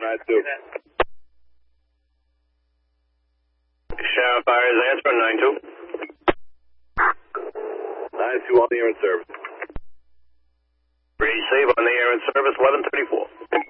9-2. Sheriff Fires answer, 9-2. 9-2 on the air in service. Receive on the air in service, 1134.